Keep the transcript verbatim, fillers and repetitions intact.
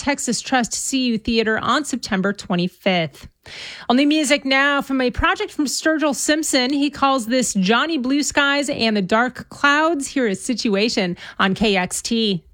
Texas Trust C U Theater on September twenty-fifth. On the music now, from a project from Sturgill Simpson. He calls this Johnny Blue Skies and the Dark Clouds. Here is Situation on K X T.